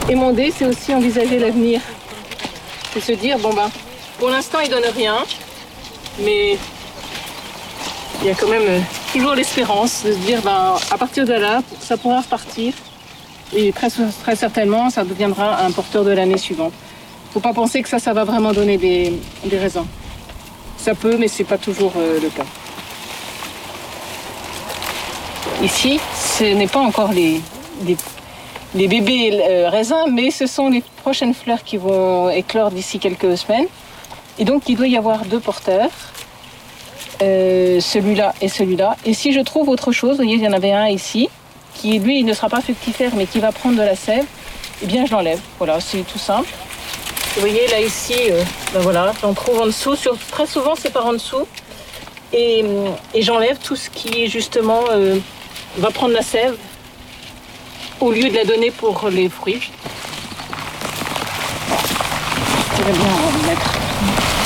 Émonder, c'est aussi envisager l'avenir. C'est se dire, bon ben, pour l'instant, il donne rien, mais il y a quand même toujours l'espérance de se dire, ben, à partir de là, ça pourra repartir. Et très certainement, ça deviendra un porteur de l'année suivante. Il ne faut pas penser que ça va vraiment donner des raisins. Ça peut, mais ce n'est pas toujours le cas. Ici, ce n'est pas encore les bébés raisins, mais ce sont les prochaines fleurs qui vont éclore d'ici quelques semaines. Et donc, il doit y avoir 2 porteurs, celui-là et celui-là. Et si je trouve autre chose, vous voyez, il y en avait un ici, qui lui, il ne sera pas fructifère, mais qui va prendre de la sève, eh bien, je l'enlève. Voilà, c'est tout simple. Vous voyez, là, ici, ben voilà, j'en trouve en dessous. Très souvent, c'est par en dessous. Et j'enlève tout ce qui, justement, va prendre la sève au lieu de la donner pour les fruits. Je vais bien en mettre.